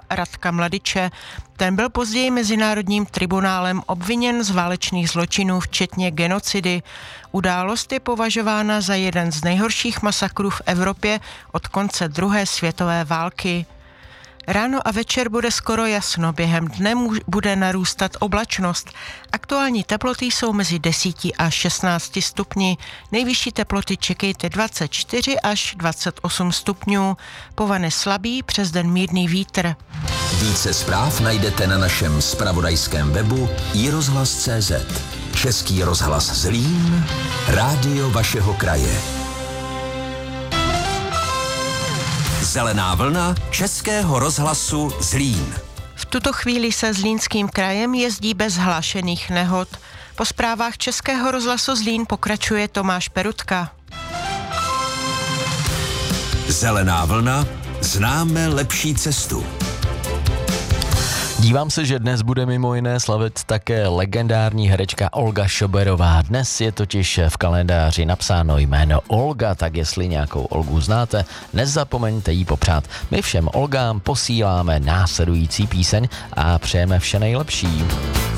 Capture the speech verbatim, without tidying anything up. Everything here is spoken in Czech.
Radka Mladiče. Ten byl později Mezinárodním tribunálem obviněn z válečných zločinů, včetně genocidy. Událost je považována za jeden z nejhorších masakrů v Evropě od konce druhé světové války. Ráno a večer bude skoro jasno, během dne bude narůstat oblačnost. Aktuální teploty jsou mezi deseti a šestnácti stupni. Nejvyšší teploty čekejte dvacet čtyři až dvacet osm stupňů. Povane slabý, přes den mírný vítr. Více zpráv najdete na našem zpravodajském webu i rozhlas tečka cé zet. Český rozhlas Zlín, rádio vašeho kraje. Zelená vlna Českého rozhlasu Zlín. V tuto chvíli se Zlínským krajem jezdí bez hlášených nehod. Po zprávách Českého rozhlasu Zlín pokračuje Tomáš Perutka. Zelená vlna, známe lepší cestu. Dívám se, že dnes bude mimo jiné slavit také legendární herečka Olga Šoberová. Dnes je totiž v kalendáři napsáno jméno Olga, tak jestli nějakou Olgu znáte, nezapomeňte jí popřát. My všem Olgám posíláme následující píseň a přejeme vše nejlepší.